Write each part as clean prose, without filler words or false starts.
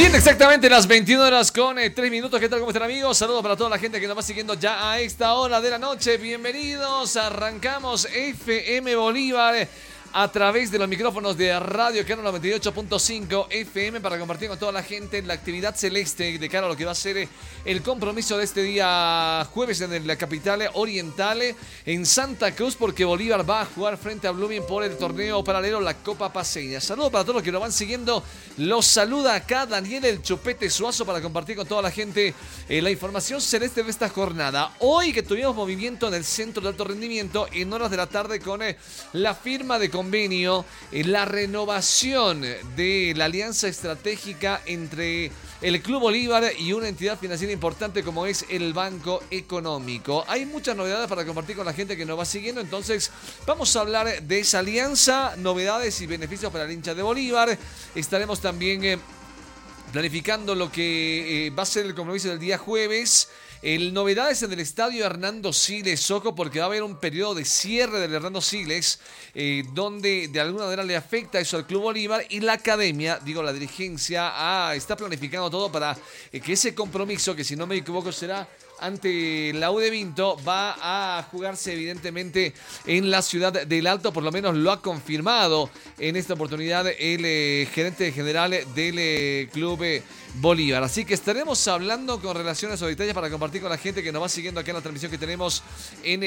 Bien, exactamente las 21 horas con 3 minutos. ¿Qué tal? ¿Cómo están, amigos? Saludos para toda la gente que nos va siguiendo ya a esta hora de la noche. Bienvenidos. Arrancamos FM Bolívar a través de los micrófonos de Radio Cano 98.5 FM para compartir con toda la gente la actividad celeste de cara a lo que va a ser el compromiso de este día jueves en la capital oriental en Santa Cruz, porque Bolívar va a jugar frente a Blooming por el torneo paralelo, la Copa Paceña. Saludos para todos los que nos van siguiendo. Los saluda acá Daniel el Chupete Suazo para compartir con toda la gente la información celeste de esta jornada. Hoy que tuvimos movimiento en el Centro de Alto Rendimiento en horas de la tarde con la firma de convenio, la renovación de la alianza estratégica entre el Club Bolívar y una entidad financiera importante como es el Banco Económico. Hay muchas novedades para compartir con la gente que nos va siguiendo, entonces vamos a hablar de esa alianza, novedades y beneficios para el hincha de Bolívar. Estaremos también planificando lo que va a ser el compromiso del día jueves. Novedades en el estadio Hernando Siles, ojo, porque va a haber un periodo de cierre del Hernando Siles, donde de alguna manera le afecta eso al Club Bolívar, y la academia, la dirigencia, está planificando todo para que ese compromiso, que si no me equivoco será ante la U de Vinto, va a jugarse evidentemente en la ciudad del Alto. Por lo menos lo ha confirmado en esta oportunidad el gerente general del Club Bolívar. Así que estaremos hablando con relación a esos detalles para compartir con la gente que nos va siguiendo acá en la transmisión que tenemos en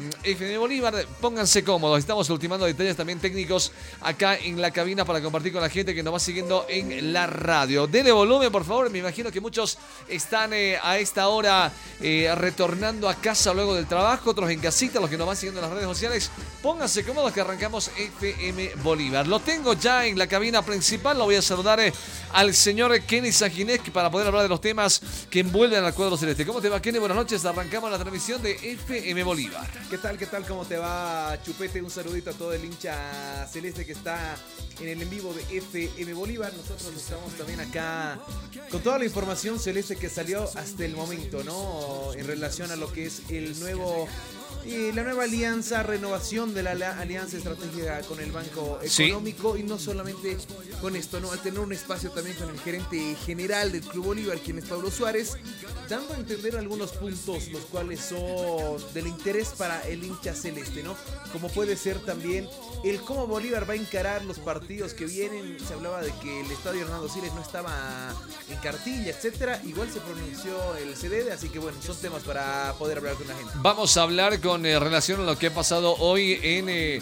FM Bolívar. Pónganse cómodos, estamos ultimando detalles también técnicos acá en la cabina para compartir con la gente que nos va siguiendo en la radio. Dele volumen, por favor. Me imagino que muchos están a esta hora retornando a casa luego del trabajo, otros en casita, los que nos van siguiendo en las redes sociales. Pónganse cómodos que arrancamos FM Bolívar. Lo tengo ya en la cabina principal. Lo voy a saludar al señor Kenny Saginés para poder hablar de los temas que envuelven al cuadro celeste. ¿Cómo te va, Kenny? Buenas noches. Arrancamos la transmisión de FM Bolívar. ¿Qué tal? ¿Cómo te va, Chupete? Un saludito a todo el hincha celeste que está en el en vivo de FM Bolívar. Nosotros estamos también acá con toda la información celeste que salió hasta el momento, ¿no? En relación a lo que es la nueva alianza, renovación de la alianza estratégica con el Banco Económico. Sí. Y no solamente con esto, ¿no? Al tener un espacio también con el gerente general del Club Bolívar, quien es Pablo Suárez, dando a entender algunos puntos los cuales son del interés para el hincha celeste, ¿no? Como puede ser también el cómo Bolívar va a encarar los partidos que vienen. Se hablaba de que el estadio Hernando Siles no estaba en cartilla, etcétera. Igual se pronunció el CDD, así que bueno, son temas para poder hablar con la gente. Vamos a hablar con relación a lo que ha pasado hoy en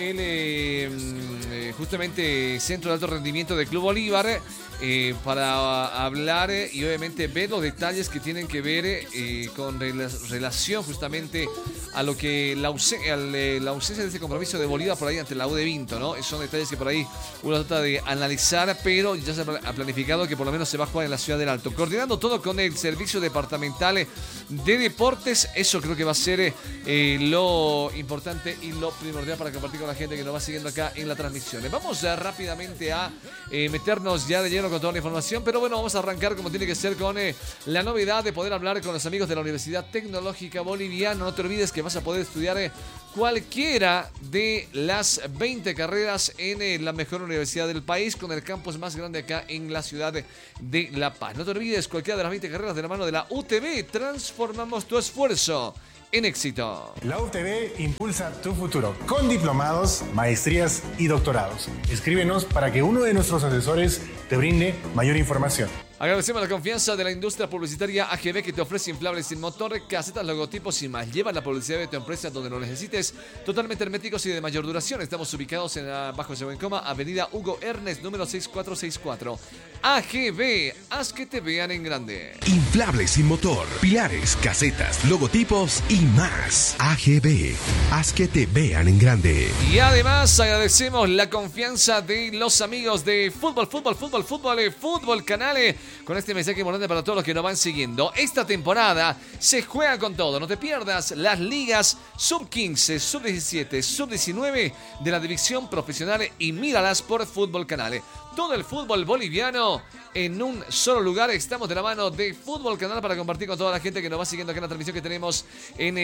justamente Centro de Alto Rendimiento del Club Bolívar, para hablar y obviamente ver los detalles que tienen que ver con relación justamente a lo que la ausencia de ese compromiso de Bolívar por ahí ante la U de Vinto, ¿no? Son detalles que por ahí uno trata de analizar, pero ya se ha planificado que por lo menos se va a jugar en la ciudad del Alto, coordinando todo con el Servicio Departamental de Deportes. Eso creo que va a ser lo importante y lo primordial para compartir con la gente que nos va siguiendo acá en la transmisión. Vamos ya rápidamente a meternos ya de lleno con toda la información, pero bueno, vamos a arrancar como tiene que ser con la novedad de poder hablar con los amigos de la Universidad Tecnológica Boliviana. No te olvides que vas a poder estudiar cualquiera de las 20 carreras en la mejor universidad del país, con el campus más grande acá en la ciudad de La Paz. No te olvides, cualquiera de las 20 carreras de la mano de la UTB. Transformamos tu esfuerzo en éxito. La UTB impulsa tu futuro con diplomados, maestrías y doctorados. Escríbenos para que uno de nuestros asesores te brinde mayor información. Agradecemos la confianza de la industria publicitaria AGB, que te ofrece inflables sin motor, casetas, logotipos y más. Lleva la publicidad de tu empresa donde lo necesites, totalmente herméticos y de mayor duración. Estamos ubicados en la Bajo Sebuencoma, Avenida Hugo Ernest, número 6464. AGB, haz que te vean en grande. Inflables sin motor, pilares, casetas, logotipos y más. AGB, haz que te vean en grande. Y además agradecemos la confianza de los amigos de Fútbol Canales, con este mensaje importante para todos los que nos van siguiendo. Esta temporada se juega con todo. No te pierdas las ligas sub-15, sub-17, sub-19 de la división profesional y míralas por Fútbol Canales. todo el fútbol boliviano en un solo lugar. Estamos de la mano de Fútbol Canal para compartir con toda la gente que nos va siguiendo acá en la transmisión que tenemos en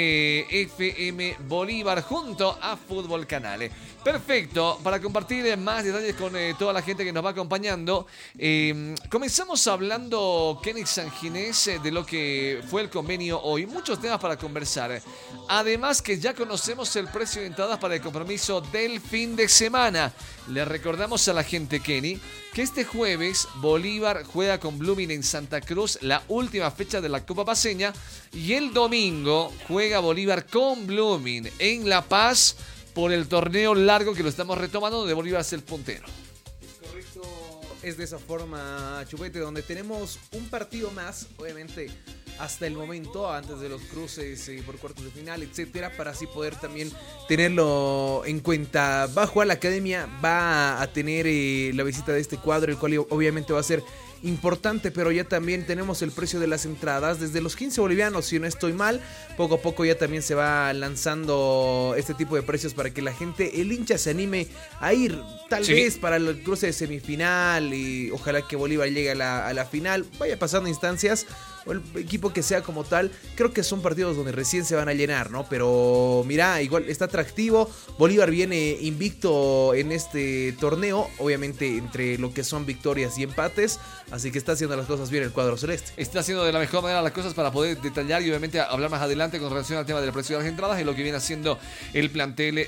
FM Bolívar junto a Fútbol Canal. Perfecto, para compartir más detalles con toda la gente que nos va acompañando. Comenzamos hablando, Kenny Sanginés, de lo que fue el convenio hoy. Muchos temas para conversar. Además que ya conocemos el precio de entradas para el compromiso del fin de semana. Le recordamos a la gente, Kenny, que este jueves Bolívar juega con Blooming en Santa Cruz, la última fecha de la Copa Paceña, y el domingo juega Bolívar con Blooming en La Paz por el torneo largo que lo estamos retomando, donde Bolívar es el puntero. Correcto, es de esa forma, Chupete, donde tenemos un partido más, obviamente hasta el momento, antes de los cruces por cuartos de final, etcétera, para así poder también tenerlo en cuenta. Va a jugar la academia, va a tener la visita de este cuadro, el cual obviamente va a ser importante, pero ya también tenemos el precio de las entradas desde los 15 bolivianos, si no estoy mal. Poco a poco ya también se va lanzando este tipo de precios para que la gente, el hincha, se anime a ir tal vez para el cruce de semifinal, y ojalá que Bolívar llegue a la final, vaya pasando instancias, o el equipo que sea como tal. Creo que son partidos donde recién se van a llenar, ¿no? Pero mira, igual está atractivo. Bolívar viene invicto en este torneo, obviamente entre lo que son victorias y empates, así que está haciendo las cosas bien el cuadro celeste. Está haciendo de la mejor manera las cosas para poder detallar y obviamente hablar más adelante con relación al tema del precio de las entradas y lo que viene haciendo el plantel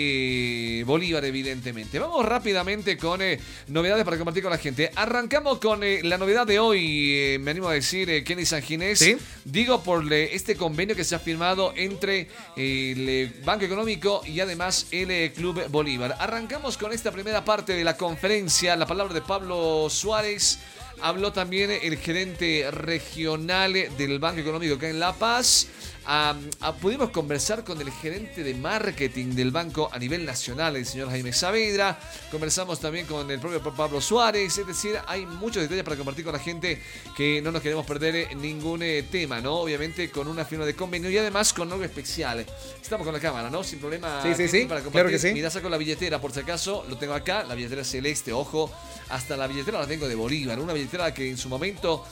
de Bolívar, evidentemente. Vamos rápidamente con novedades para compartir con la gente. Arrancamos con la novedad de hoy, me animo a decir, Kenny Sanginés. ¿Sí? Digo por este convenio que se ha firmado entre el Banco Económico y además el Club Bolívar. Arrancamos con esta primera parte de la conferencia, la palabra de Pablo Suárez. Habló también el gerente regional del Banco Económico acá en La Paz. Pudimos conversar con el gerente de marketing del banco a nivel nacional, el señor Jaime Saavedra. Conversamos también con el propio Pablo Suárez. Es decir, hay muchos detalles para compartir con la gente, que no nos queremos perder ningún tema, ¿no? Obviamente con una firma de convenio y además con algo especial. Estamos con la cámara, ¿no? Sin problema. Sí, para compartir. Claro que sí. Mira, saco la billetera por si acaso. Lo tengo acá, la billetera celeste. Ojo, hasta la billetera la tengo de Bolívar. Una billetera que en su momento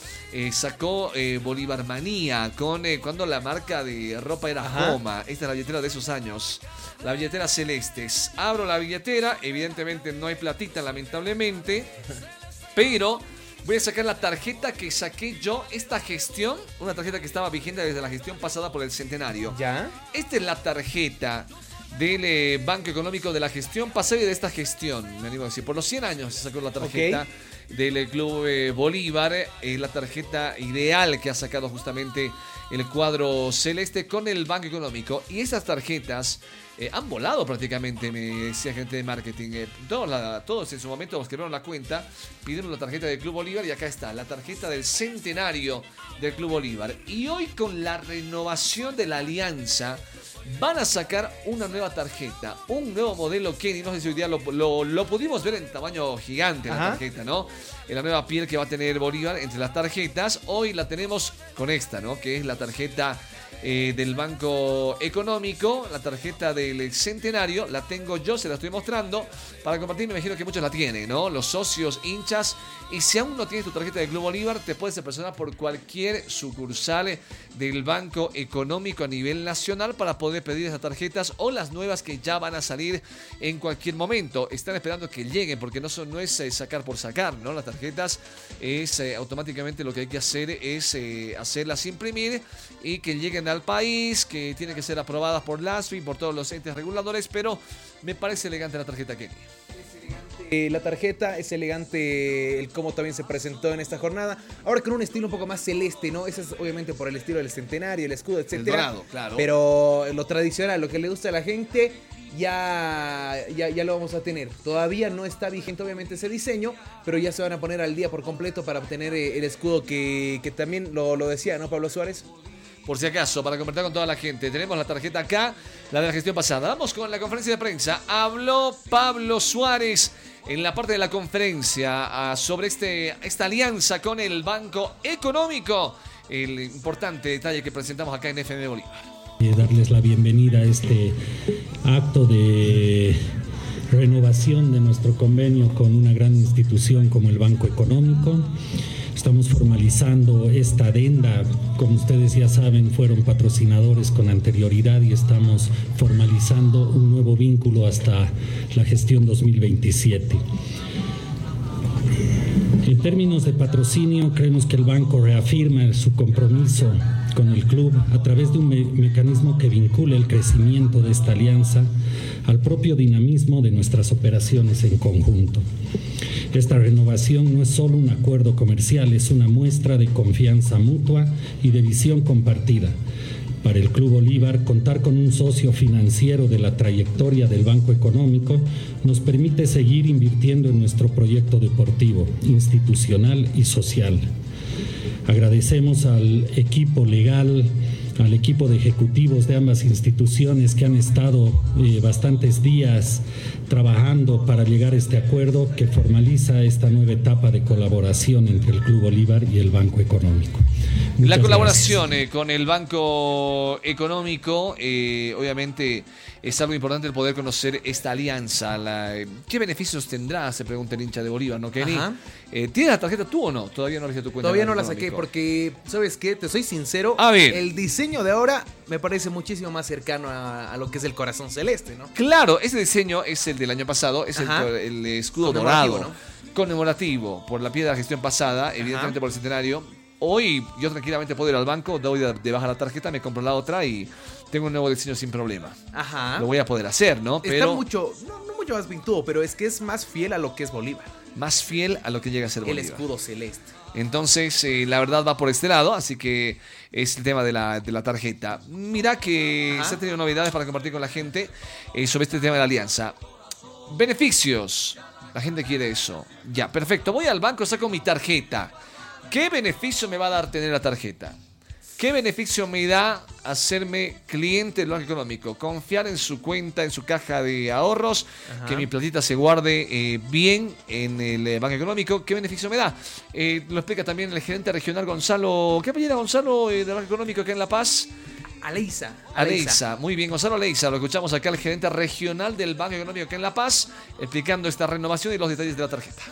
sacó Bolívar Manía, cuando la marca de ropa era Joma. Esta es la billetera de esos años, la billetera celeste. Abro la billetera, evidentemente no hay platita, lamentablemente, pero voy a sacar la tarjeta que saqué yo esta gestión, una tarjeta que estaba vigente desde la gestión pasada por el centenario. ¿Ya? Esta es la tarjeta del Banco Económico de la gestión pasada y de esta gestión, me animo a decir, por los 100 años se sacó la tarjeta del Club Bolívar, la tarjeta ideal que ha sacado justamente el cuadro celeste con el Banco Económico. Y esas tarjetas han volado prácticamente, me decía gente de marketing. Todos en su momento los que vieron la cuenta pidieron la tarjeta del Club Bolívar, y acá está la tarjeta del centenario del Club Bolívar. Y hoy, con la renovación de la alianza, van a sacar una nueva tarjeta, un nuevo modelo, Kenny. No sé si hoy día lo pudimos ver en tamaño gigante, la tarjeta, ¿no? En la nueva piel que va a tener Bolívar entre las tarjetas. Hoy la tenemos con esta, ¿no? Que es la tarjeta del Banco Económico, la tarjeta del centenario. La tengo yo, se la estoy mostrando para compartir. Me imagino que muchos la tienen, ¿no? Los socios, hinchas. Y si aún no tienes tu tarjeta del Club Bolívar, te puedes personar por cualquier sucursal del Banco Económico a nivel nacional para poder pedir esas tarjetas o las nuevas que ya van a salir en cualquier momento. Están esperando que lleguen, porque no es sacar por sacar, ¿no? Las tarjetas es automáticamente lo que hay que hacer es hacerlas imprimir y que lleguen al país, que tienen que ser aprobadas por la ASFI, por todos los entes reguladores, pero me parece elegante la tarjeta, Kenny. La tarjeta es elegante, el cómo también se presentó en esta jornada. Ahora con un estilo un poco más celeste, ¿no? Ese es obviamente por el estilo del centenario, el escudo, etcétera. El dorado, claro. Pero lo tradicional, lo que le gusta a la gente, ya lo vamos a tener. Todavía no está vigente obviamente ese diseño, pero ya se van a poner al día por completo para obtener el escudo que también lo decía, ¿no, Pablo Suárez? Por si acaso, para conversar con toda la gente. Tenemos la tarjeta acá, la de la gestión pasada. Vamos con la conferencia de prensa. Habló Pablo Suárez en la parte de la conferencia sobre esta alianza con el Banco Económico. El importante detalle que presentamos acá en FM Bolívar. Darles la bienvenida a este acto de renovación de nuestro convenio con una gran institución como el Banco Económico. Estamos formalizando esta adenda, como ustedes ya saben, fueron patrocinadores con anterioridad y estamos formalizando un nuevo vínculo hasta la gestión 2027. En términos de patrocinio, creemos que el banco reafirma su compromiso con el club a través de un mecanismo que vincule el crecimiento de esta alianza al propio dinamismo de nuestras operaciones en conjunto. Esta renovación no es solo un acuerdo comercial, es una muestra de confianza mutua y de visión compartida. Para el Club Bolívar, contar con un socio financiero de la trayectoria del Banco Económico nos permite seguir invirtiendo en nuestro proyecto deportivo, institucional y social. Agradecemos al equipo legal, al equipo de ejecutivos de ambas instituciones que han estado bastantes días trabajando para llegar a este acuerdo que formaliza esta nueva etapa de colaboración entre el Club Bolívar y el Banco Económico. La colaboración con el Banco Económico, obviamente es algo importante el poder conocer esta alianza. ¿Qué beneficios tendrá? Se pregunta el hincha de Bolívar, ¿no, Kenny? ¿Tienes la tarjeta tú o no? Todavía no le hice tu cuenta. Todavía no la saqué porque, ¿sabes qué? Te soy sincero. A ver. El diseño de ahora me parece muchísimo más cercano a lo que es el corazón celeste, ¿no? Claro, ese diseño es el del año pasado, es el escudo dorado, ¿no? Conmemorativo por la piedra de la gestión pasada, evidentemente por el centenario. Hoy yo tranquilamente puedo ir al banco, doy de baja la tarjeta, me compro la otra y tengo un nuevo diseño sin problema. Ajá. Lo voy a poder hacer, ¿no? Está mucho, no mucho más pintudo, pero es que es más fiel a lo que es Bolívar. Más fiel a lo que llega a ser Bolívar. El escudo celeste. Entonces, la verdad va por este lado, así que es el tema de la tarjeta. Mira que se han tenido novedades para compartir con la gente sobre este tema de la alianza. Beneficios. La gente quiere eso. Ya, perfecto. Voy al banco, saco mi tarjeta. ¿Qué beneficio me va a dar tener la tarjeta? ¿Qué beneficio me da hacerme cliente del Banco Económico? Confiar en su cuenta, en su caja de ahorros, que mi platita se guarde bien en el Banco Económico. ¿Qué beneficio me da? Lo explica también el gerente regional Gonzalo. ¿Qué apellido Gonzalo del Banco Económico acá en La Paz? Aleiza, muy bien, Gonzalo Aleiza. Lo escuchamos acá, el gerente regional del Banco Económico acá en La Paz, explicando esta renovación y los detalles de la tarjeta.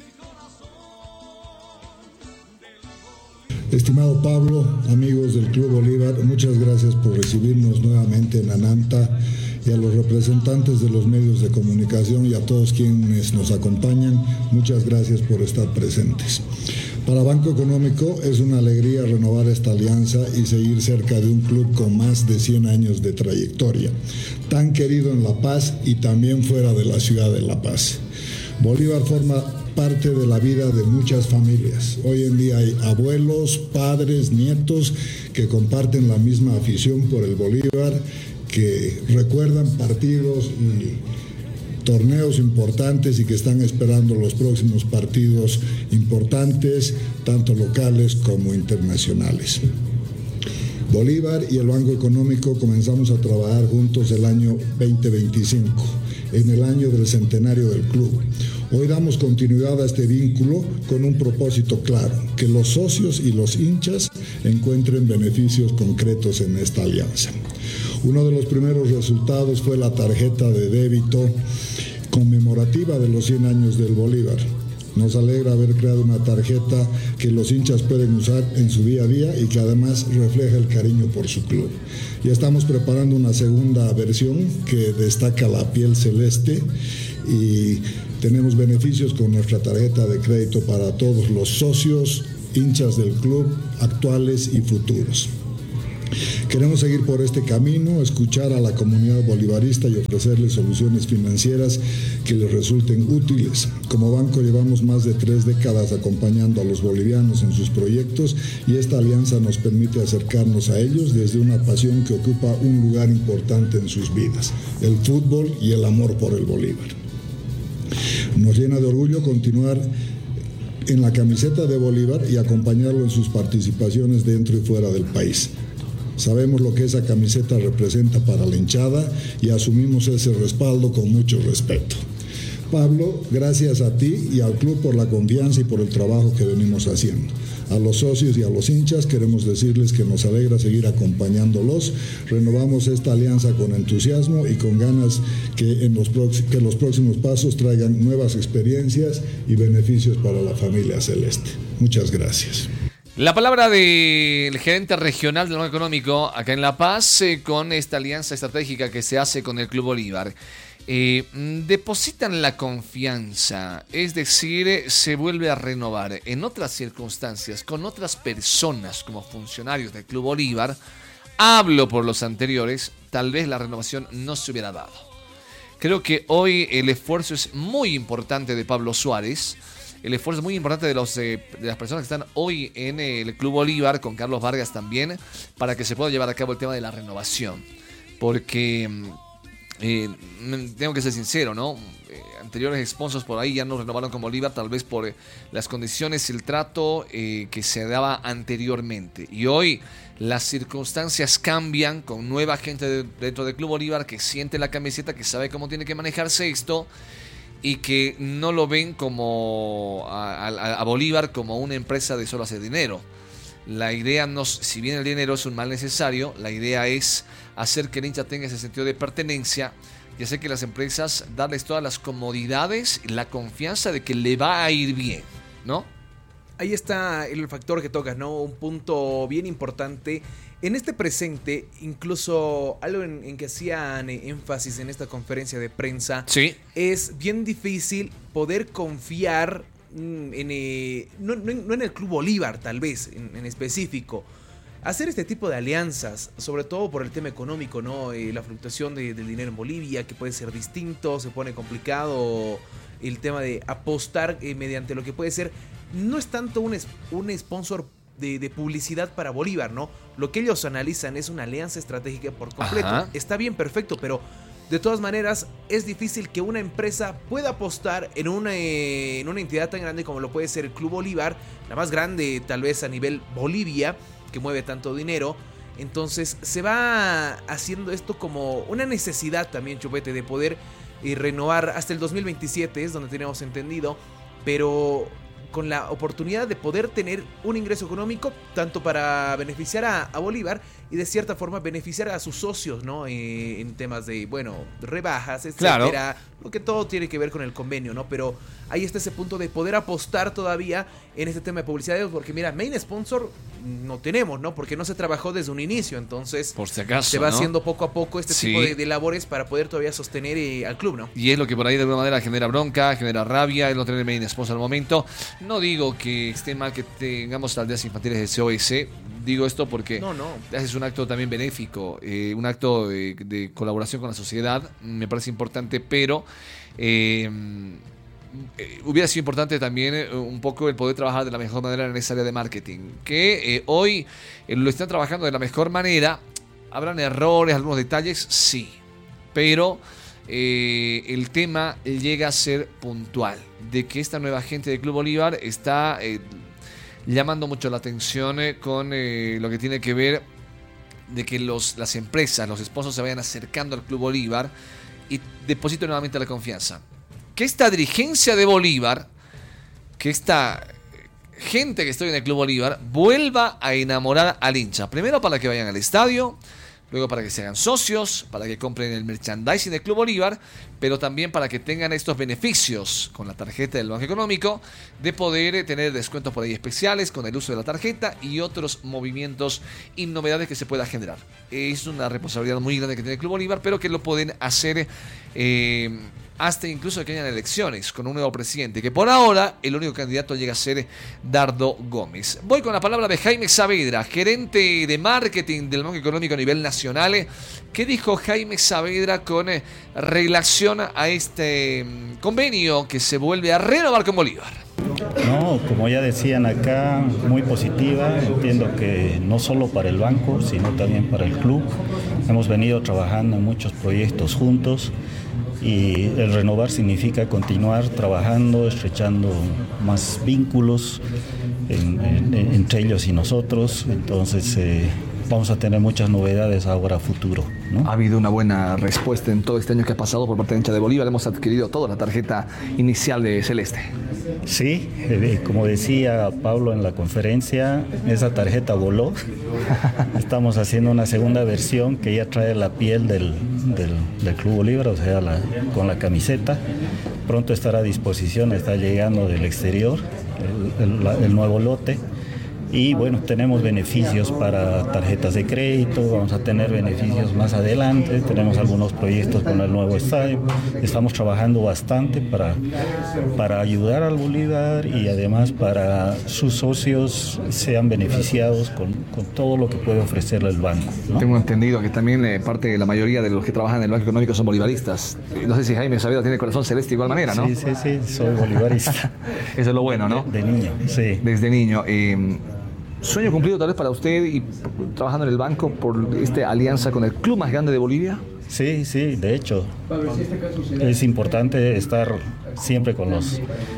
Estimado Pablo, amigos del Club Bolívar, muchas gracias por recibirnos nuevamente en Ananta y a los representantes de los medios de comunicación y a todos quienes nos acompañan, muchas gracias por estar presentes. Para Banco Económico es una alegría renovar esta alianza y seguir cerca de un club con más de 100 años de trayectoria, tan querido en La Paz y también fuera de la ciudad de La Paz. Bolívar forma parte de la vida de muchas familias. Hoy en día hay abuelos, padres, nietos que comparten la misma afición por el Bolívar, que recuerdan partidos y torneos importantes y que están esperando los próximos partidos importantes, tanto locales como internacionales. Bolívar y el Banco Económico comenzamos a trabajar juntos el año 2025, en el año del centenario del club. Hoy damos continuidad a este vínculo con un propósito claro, que los socios y los hinchas encuentren beneficios concretos en esta alianza. Uno de los primeros resultados fue la tarjeta de débito conmemorativa de los 100 años del Bolívar. Nos alegra haber creado una tarjeta que los hinchas pueden usar en su día a día y que además refleja el cariño por su club. Ya estamos preparando una segunda versión que destaca la piel celeste y tenemos beneficios con nuestra tarjeta de crédito para todos los socios, hinchas del club, actuales y futuros. Queremos seguir por este camino, escuchar a la comunidad bolivarista y ofrecerles soluciones financieras que les resulten útiles. Como banco llevamos más de 3 décadas acompañando a los bolivianos en sus proyectos y esta alianza nos permite acercarnos a ellos desde una pasión que ocupa un lugar importante en sus vidas, el fútbol y el amor por el Bolívar. Nos llena de orgullo continuar en la camiseta de Bolívar y acompañarlo en sus participaciones dentro y fuera del país. Sabemos lo que esa camiseta representa para la hinchada y asumimos ese respaldo con mucho respeto. Pablo, gracias a ti y al club por la confianza y por el trabajo que venimos haciendo. A los socios y a los hinchas queremos decirles que nos alegra seguir acompañándolos. Renovamos esta alianza con entusiasmo y con ganas que los próximos pasos traigan nuevas experiencias y beneficios para la familia celeste. Muchas gracias. La palabra del gerente regional del Banco Económico acá en La Paz con esta alianza estratégica que se hace con el Club Bolívar. Depositan la confianza, es decir, se vuelve a renovar en otras circunstancias, con otras personas como funcionarios del Club Bolívar. Hablo por los anteriores, tal vez la renovación no se hubiera dado. Creo que hoy el esfuerzo es muy importante de Pablo Suárez. El esfuerzo es muy importante de las personas que están hoy en el Club Bolívar, con Carlos Vargas también, para que se pueda llevar a cabo el tema de la renovación. Porque tengo que ser sincero, ¿no? Anteriores sponsors por ahí ya no renovaron con Bolívar, tal vez por las condiciones, el trato que se daba anteriormente. Y hoy las circunstancias cambian con nueva gente dentro del Club Bolívar que siente la camiseta, que sabe cómo tiene que manejarse esto, y que no lo ven como a Bolívar como una empresa de solo hacer dinero. La idea, si bien el dinero es un mal necesario, la idea es hacer que el hincha tenga ese sentido de pertenencia y hacer que las empresas, darles todas las comodidades y la confianza de que le va a ir bien, ¿no? Ahí está el factor que tocas, ¿no? Un punto bien importante. En este presente, incluso algo en que hacían énfasis en esta conferencia de prensa, sí, es bien difícil poder confiar no en el Club Bolívar, tal vez, en específico. Hacer este tipo de alianzas, sobre todo por el tema económico, ¿no? La fluctuación del dinero en Bolivia, que puede ser distinto, se pone complicado el tema de apostar mediante lo que puede ser. No es tanto un sponsor de publicidad para Bolívar, ¿no? Lo que ellos analizan es una alianza estratégica por completo. Ajá. Está bien, perfecto, pero de todas maneras es difícil que una empresa pueda apostar en una entidad tan grande como lo puede ser el Club Bolívar, la más grande tal vez a nivel Bolivia, que mueve tanto dinero. Entonces se va haciendo esto como una necesidad también, Chupete, de poder renovar hasta el 2027, es donde tenemos entendido, pero con la oportunidad de poder tener un ingreso económico tanto para beneficiar a Bolívar y de cierta forma beneficiar a sus socios, ¿no? En temas de, bueno, rebajas, etcétera. Claro. Lo que todo tiene que ver con el convenio, ¿no? Pero ahí está ese punto de poder apostar todavía en este tema de publicidad, porque mira, main sponsor no tenemos, ¿no? Porque no se trabajó desde un inicio, entonces por si acaso, se va ¿no? haciendo poco a poco este tipo de labores para poder todavía sostener al club, ¿no? Y es lo que por ahí de alguna manera genera bronca, genera rabia, el no tener main sponsor al momento. No digo que esté mal que tengamos aldeas infantiles de COS, digo esto porque haces un acto también benéfico, un acto de colaboración con la sociedad, me parece importante, pero hubiera sido importante también un poco el poder trabajar de la mejor manera en esa área de marketing, que hoy lo están trabajando de la mejor manera. Habrán errores, algunos detalles, sí, pero el tema llega a ser puntual, de que esta nueva gente del Club Bolívar está llamando mucho la atención con lo que tiene que ver de que las empresas, los sponsors se vayan acercando al Club Bolívar y depositen nuevamente la confianza. Que esta dirigencia de Bolívar, que esta gente que estoy en el Club Bolívar, vuelva a enamorar al hincha. Primero para que vayan al estadio, luego para que se hagan socios, para que compren el merchandising del Club Bolívar, pero también para que tengan estos beneficios con la tarjeta del Banco Económico, de poder tener descuentos por ahí especiales con el uso de la tarjeta y otros movimientos y novedades que se pueda generar. Es una responsabilidad muy grande que tiene el Club Bolívar, pero que lo pueden hacer hasta incluso que hayan elecciones con un nuevo presidente, que por ahora el único candidato llega a ser Dardo Gómez. Voy con la palabra de Jaime Saavedra, gerente de marketing del Banco Económico a nivel nacional. ¿Qué dijo Jaime Saavedra con relación a este convenio que se vuelve a renovar con Bolívar? No, como ya decían acá, muy positiva. Entiendo que no solo para el banco, sino también para el club. Hemos venido trabajando en muchos proyectos juntos. Y el renovar significa continuar trabajando, estrechando más vínculos entre ellos y nosotros. Entonces vamos a tener muchas novedades ahora a futuro, ¿no? Ha habido una buena respuesta en todo este año que ha pasado por parte de hincha de Bolívar. Hemos adquirido toda la tarjeta inicial de Celeste. Sí, como decía Pablo en la conferencia, esa tarjeta voló. Estamos haciendo una segunda versión que ya trae la piel del Club Bolívar, o sea, con la camiseta. Pronto estará a disposición, está llegando del exterior el nuevo lote. Y bueno, tenemos beneficios para tarjetas de crédito, vamos a tener beneficios más adelante, tenemos algunos proyectos con el nuevo estadio. Estamos trabajando bastante para ayudar al Bolívar y además para sus socios sean beneficiados con todo lo que puede ofrecerle el banco, ¿no? Tengo entendido que también parte de la mayoría de los que trabajan en el Banco Económico son bolivaristas. No sé si Jaime Saavedra tiene el corazón celeste de igual manera, ¿no? Sí, soy bolivarista. Eso es lo bueno, ¿no? De niño, sí. Desde niño. ¿Sueño cumplido tal vez para usted y trabajando en el banco por esta alianza con el club más grande de Bolivia? Sí, de hecho. Es importante estar siempre con los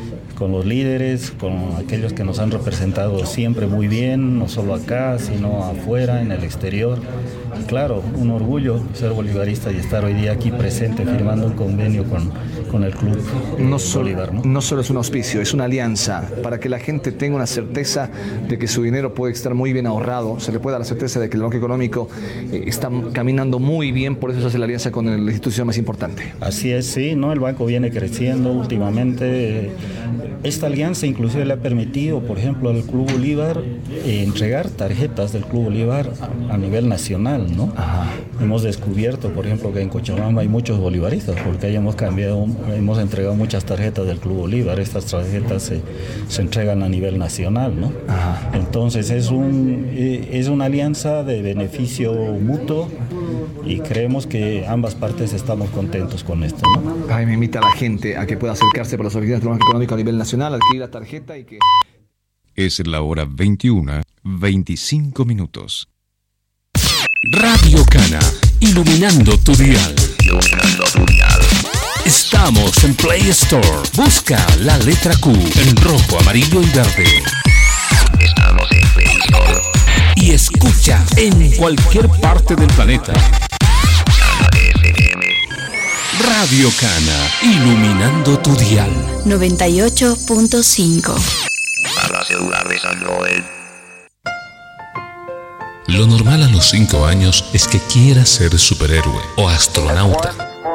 líderes, con aquellos que nos han representado siempre muy bien, no solo acá, sino afuera, en el exterior. Y claro, un orgullo ser bolivarista y estar hoy día aquí presente firmando un convenio con el club Bolívar, ¿no? No solo es un auspicio, es una alianza para que la gente tenga una certeza de que su dinero puede estar muy bien ahorrado, se le puede dar la certeza de que el Banco Económico está caminando muy bien, por eso se hace la alianza con la institución más importante. Así es, sí, ¿no? El banco viene creciendo últimamente. Esta alianza inclusive le ha permitido, por ejemplo, al Club Bolívar entregar tarjetas del Club Bolívar a nivel nacional, ¿no? Ajá. Hemos descubierto, por ejemplo, que en Cochabamba hay muchos bolivaristas, porque ahí hemos entregado muchas tarjetas del Club Bolívar. Estas tarjetas se entregan a nivel nacional, ¿no? Ajá. Entonces es una alianza de beneficio mutuo y creemos que ambas partes estamos contentos con esto, ¿no? Jaime invita a la gente a que pueda acercarse por las oficinas del Banco Económico a nivel nacional, adquirir la tarjeta y que... Es la hora 21:25 minutos. Radio Cana, iluminando tu dial. Estamos en Play Store. Busca la letra Q en rojo, amarillo y verde. Estamos en Play Store. Y escucha en cualquier parte del planeta. Radio Cana, iluminando tu dial. 98.5. Para asegurar de San Joel. Lo normal a los 5 años es que quieras ser superhéroe o astronauta.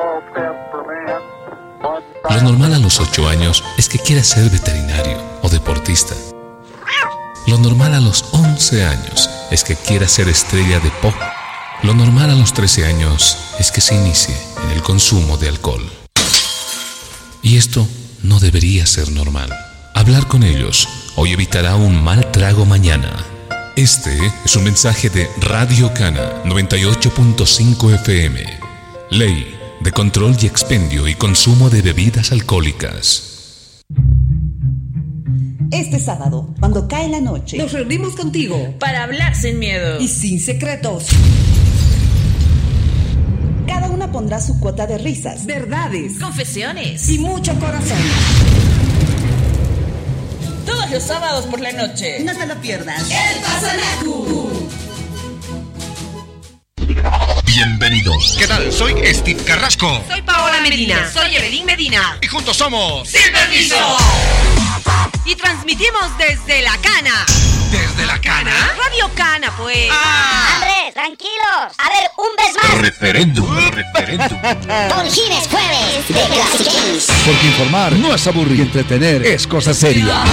Lo normal a los 8 años es que quieras ser veterinario o deportista. Lo normal a los 11 años es que quieras ser estrella de pop. Lo normal a los 13 años es que se inicie en el consumo de alcohol. Y esto no debería ser normal. Hablar con ellos hoy evitará un mal trago mañana. Este es un mensaje de Radio Cana 98.5 FM. Ley de control y expendio y consumo de bebidas alcohólicas. Este sábado, cuando cae la noche, nos reunimos contigo para hablar sin miedo y sin secretos. Cada una pondrá su cuota de risas, verdades, confesiones y mucho corazón. Todos los sábados por la noche. No te lo pierdas. El Pasanacu. Bienvenidos. ¿Qué tal? Soy Steve Carrasco. Soy Paola Medina. Soy Evelyn Medina. Y juntos somos Sin Permiso. Y transmitimos desde La Cana. ¿Desde La Cana? Radio Cana, pues. Andrés, tranquilos. A ver, un vez más. Referéndum. Con Gines Jueves de Classic Games. Porque informar no es aburrir y entretener es cosa seria.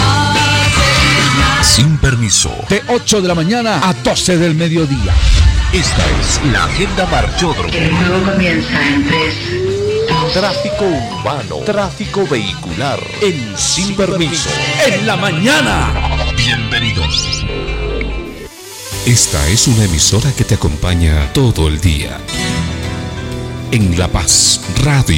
Sin Permiso. De 8 de la mañana a 12 del mediodía. Esta es la agenda Marchódromo. El juego comienza en 3. Tráfico urbano, tráfico vehicular en Sin Permiso. En la mañana. Bienvenidos. Esta es una emisora que te acompaña todo el día. En La Paz, Radio